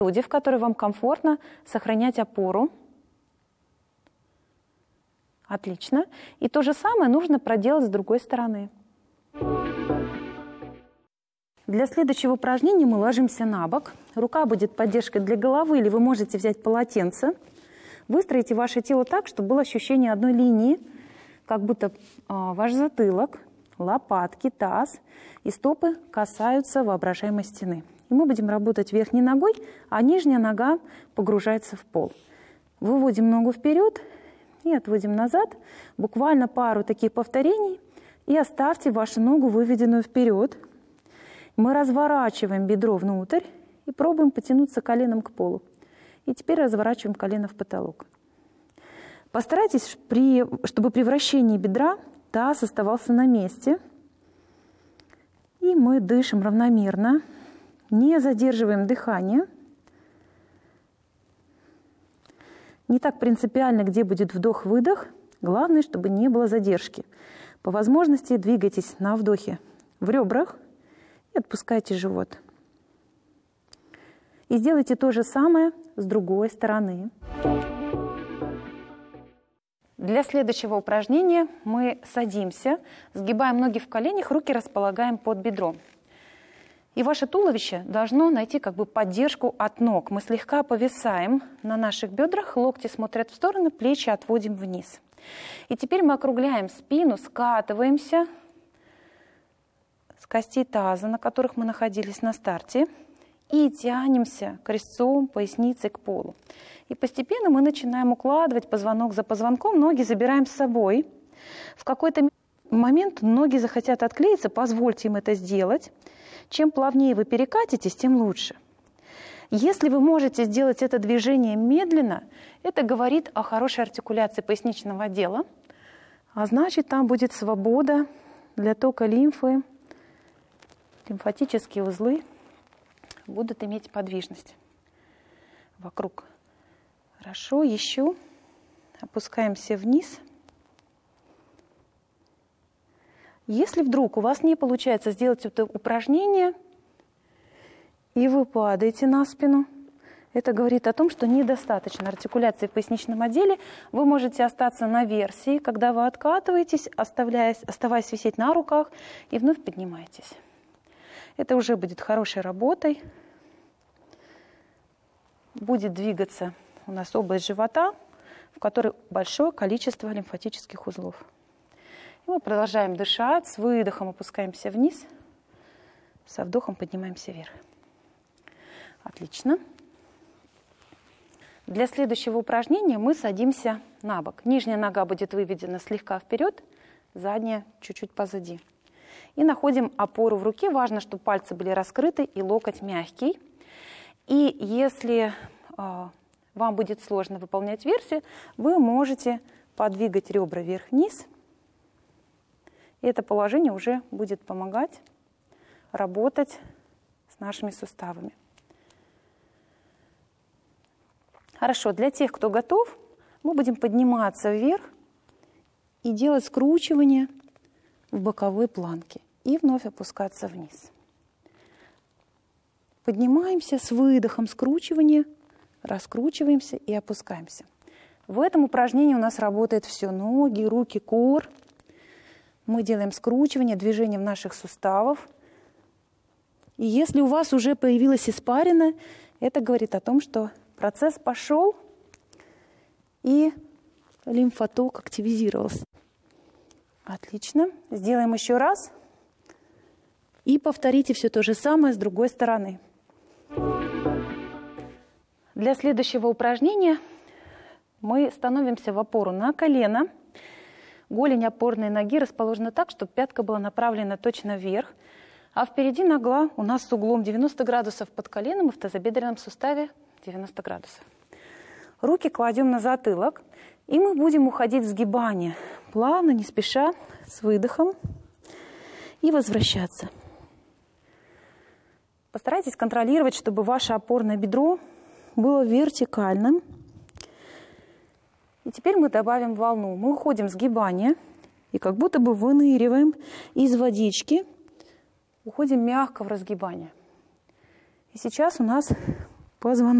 в которой вам комфортно сохранять опору. Отлично. И то же самое нужно проделать с другой стороны. Для следующего упражнения мы ложимся на бок. Рука будет поддержкой для головы, или вы можете взять полотенце. Выстроите ваше тело так, чтобы было ощущение одной линии, как будто ваш затылок, лопатки, таз и стопы касаются воображаемой стены. И мы будем работать верхней ногой, а нижняя нога погружается в пол. Выводим ногу вперед и отводим назад. Буквально пару таких повторений. И оставьте вашу ногу выведенную вперед. Мы разворачиваем бедро внутрь и пробуем потянуться коленом к полу. И теперь разворачиваем колено в потолок. Постарайтесь, чтобы при вращении бедра таз оставался на месте. И мы дышим равномерно, не задерживаем дыхание. Не так принципиально, где будет вдох-выдох. Главное, чтобы не было задержки. По возможности двигайтесь на вдохе в ребрах и отпускайте живот. И сделайте то же самое с другой стороны. Для следующего упражнения мы садимся, сгибаем ноги в коленях, руки располагаем под бедром. И ваше туловище должно найти как бы поддержку от ног. Мы слегка повисаем на наших бедрах, локти смотрят в стороны, плечи отводим вниз. И теперь мы округляем спину, скатываемся с костей таза, на которых мы находились на старте, и тянемся крестцом, поясницей к полу. И постепенно мы начинаем укладывать позвонок за позвонком, ноги забираем с собой. В какой-то момент ноги захотят отклеиться, позвольте им это сделать. Чем плавнее вы перекатитесь, тем лучше. Если вы можете сделать это движение медленно, это говорит о хорошей артикуляции поясничного отдела, а значит, там будет свобода для тока лимфы, лимфатические узлы будут иметь подвижность вокруг. Хорошо, еще опускаемся вниз. Если вдруг у вас не получается сделать это упражнение, и вы падаете на спину, это говорит о том, что недостаточно артикуляции в поясничном отделе. Вы можете остаться на версии, когда вы откатываетесь, оставаясь висеть на руках, и вновь поднимаетесь. Это уже будет хорошей работой. Будет двигаться у нас область живота, в которой большое количество лимфатических узлов. И мы продолжаем дышать. С выдохом опускаемся вниз, со вдохом поднимаемся вверх. Отлично. Для следующего упражнения мы садимся на бок. Нижняя нога будет выведена слегка вперед, задняя чуть-чуть позади. И находим опору в руке. Важно, чтобы пальцы были раскрыты и локоть мягкий. И если вам будет сложно выполнять версию, вы можете подвигать ребра вверх-вниз. И это положение уже будет помогать работать с нашими суставами. Хорошо, для тех, кто готов, мы будем подниматься вверх и делать скручивание в боковой планке. И вновь опускаться вниз. Поднимаемся с выдохом скручивания, раскручиваемся и опускаемся. В этом упражнении у нас работает все: ноги, руки, кор. Мы делаем скручивание, движение в наших суставов. И если у вас уже появилась испарина, это говорит о том, что процесс пошел и лимфоток активизировался. Отлично. Сделаем еще раз. И повторите все то же самое с другой стороны. Для следующего упражнения мы становимся в опору на колено. Голень опорной ноги расположена так, чтобы пятка была направлена точно вверх, а впереди нога у нас с углом 90 градусов под коленом и в тазобедренном суставе 90 градусов. Руки кладем на затылок, и мы будем уходить в сгибание. Плавно, не спеша, с выдохом. И возвращаться. Постарайтесь контролировать, чтобы ваше опорное бедро было вертикальным. И теперь мы добавим волну. Мы уходим в сгибание и как будто бы выныриваем из водички. Уходим мягко в разгибание. И сейчас у нас позвоночник.